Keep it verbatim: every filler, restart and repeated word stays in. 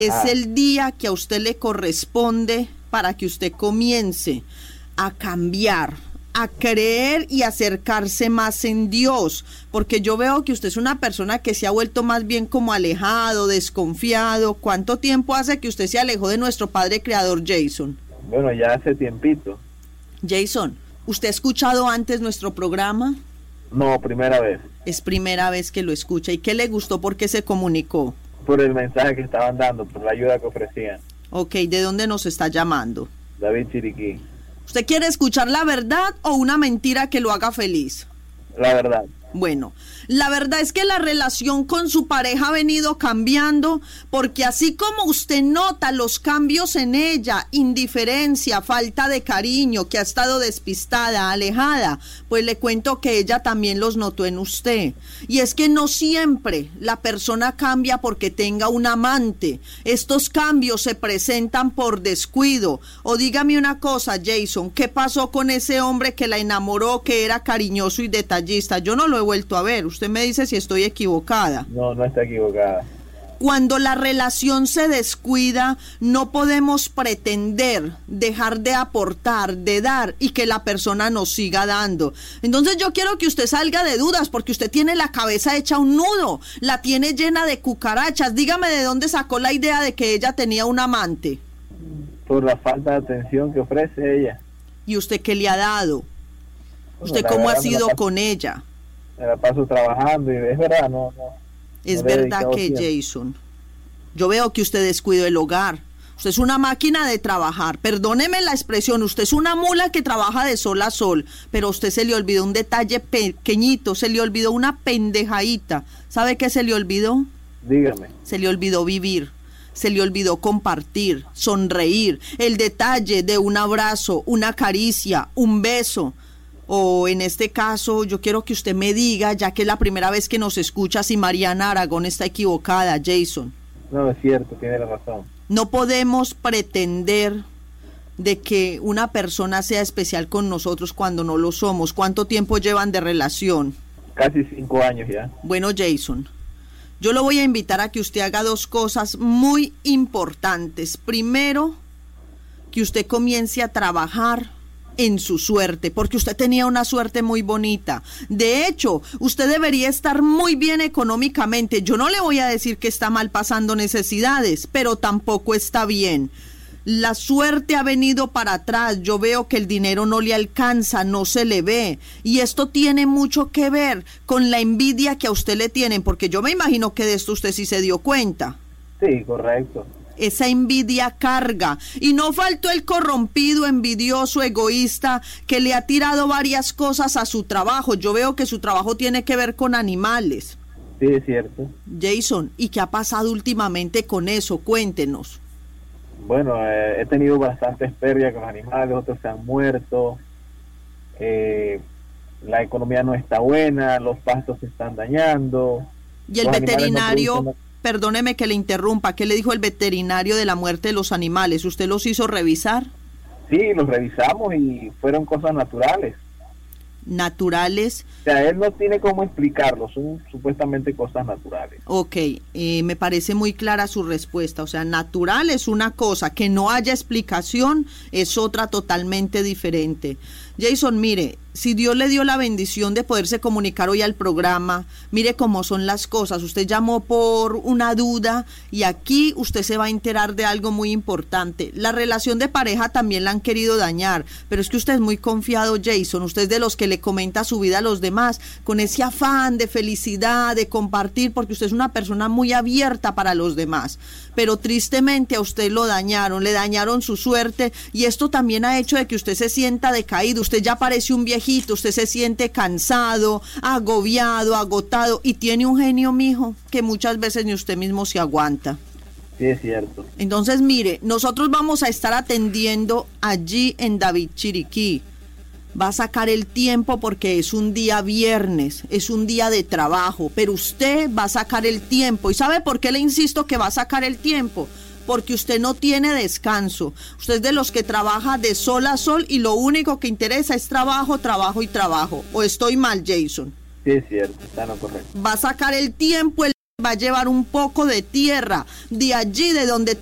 Es Ah. el día que a usted le corresponde para que usted comience a cambiar, a creer y acercarse más en Dios, porque yo veo que usted es una persona que se ha vuelto más bien como alejado, desconfiado. ¿Cuánto tiempo hace que usted se alejó de nuestro Padre Creador, Jason? Bueno, ya hace tiempito. Jason, ¿usted ha escuchado antes nuestro programa? No, primera vez. Es primera vez que lo escucha. ¿Y qué le gustó? ¿Por qué se comunicó? Por el mensaje que estaban dando, por la ayuda que ofrecían. Ok, ¿de dónde nos está llamando? David Chiriquí. ¿Usted quiere escuchar la verdad o una mentira que lo haga feliz? La verdad. Bueno, la verdad es que la relación con su pareja ha venido cambiando, porque así como usted nota los cambios en ella, indiferencia, falta de cariño, que ha estado despistada, alejada, pues le cuento que ella también los notó en usted. Y es que no siempre la persona cambia porque tenga un amante. Estos cambios se presentan por descuido. O dígame una cosa, Jason, ¿qué pasó con ese hombre que la enamoró, que era cariñoso y detallista? Yo no lo he vuelto a ver. Usted me dice si estoy equivocada. No, no está equivocada. Cuando la relación se descuida, no podemos pretender dejar de aportar, de dar y que la persona nos siga dando. Entonces yo quiero que usted salga de dudas, porque usted tiene la cabeza hecha un nudo, la tiene llena de cucarachas. Dígame de dónde sacó la idea de que ella tenía un amante. Por la falta de atención que ofrece ella. ¿Y usted qué le ha dado? Bueno, ¿Usted la cómo ha verdad, me la sido paso- con ella? Me la paso trabajando y es verdad, no, no. Es no le he verdad dedicado que tiempo. Jason, yo veo que usted descuidó el hogar. Usted es una máquina de trabajar. Perdóneme la expresión, usted es una mula que trabaja de sol a sol, pero a usted se le olvidó un detalle pequeñito, se le olvidó una pendejadita. ¿Sabe qué se le olvidó? Dígame. Se le olvidó vivir. Se le olvidó compartir, sonreír, el detalle de un abrazo, una caricia, un beso. O en este caso, yo quiero que usted me diga, ya que es la primera vez que nos escucha, si Mariana Aragón está equivocada, Jason. No, es cierto, tiene la razón. No podemos pretender de que una persona sea especial con nosotros cuando no lo somos. ¿Cuánto tiempo llevan de relación? Casi cinco años ya. Bueno, Jason, yo lo voy a invitar a que usted haga dos cosas muy importantes. Primero, que usted comience a trabajar en su suerte, porque usted tenía una suerte muy bonita. De hecho, usted debería estar muy bien económicamente. Yo no le voy a decir que está mal pasando necesidades, pero tampoco está bien. La suerte ha venido para atrás. Yo veo que el dinero no le alcanza, no se le ve. Y esto tiene mucho que ver con la envidia que a usted le tienen, porque yo me imagino que de esto usted sí se dio cuenta. Sí, correcto. Esa envidia carga. Y no faltó el corrompido, envidioso, egoísta, que le ha tirado varias cosas a su trabajo. Yo veo que su trabajo tiene que ver con animales. Sí, es cierto. Jason, ¿y qué ha pasado últimamente con eso? Cuéntenos. Bueno, eh, he tenido bastantes pérdidas con los animales, otros se han muerto. Eh, la economía no está buena, los pastos se están dañando. Y el Los animales no veterinario, producen- perdóneme que le interrumpa, ¿qué le dijo el veterinario de la muerte de los animales? ¿Usted los hizo revisar? Sí, los revisamos y fueron cosas naturales. Naturales. O sea, él no tiene cómo explicarlo, son supuestamente cosas naturales. Ok, eh, me parece muy clara su respuesta. O sea, natural es una cosa, que no haya explicación es otra totalmente diferente. Jason, mire, si Dios le dio la bendición de poderse comunicar hoy al programa, mire cómo son las cosas. Usted llamó por una duda y aquí usted se va a enterar de algo muy importante. La relación de pareja también la han querido dañar, pero es que usted es muy confiado, Jason. Usted es de los que le comenta su vida a los demás con ese afán de felicidad, de compartir, porque usted es una persona muy abierta para los demás. Pero tristemente a usted lo dañaron, le dañaron su suerte y esto también ha hecho de que usted se sienta decaído. Usted ya parece un viejito, usted se siente cansado, agobiado, agotado y tiene un genio, mijo, que muchas veces ni usted mismo se aguanta. Sí, es cierto. Entonces, mire, nosotros vamos a estar atendiendo allí en David Chiriquí. Va a sacar el tiempo porque es un día viernes, es un día de trabajo, pero usted va a sacar el tiempo. ¿Y sabe por qué le insisto que va a sacar el tiempo? Porque usted no tiene descanso. Usted es de los que trabaja de sol a sol y lo único que interesa es trabajo, trabajo y trabajo. ¿O estoy mal, Jason? Sí, es cierto, está en lo correcto. Va a sacar el tiempo, el va a llevar un poco de tierra de allí de donde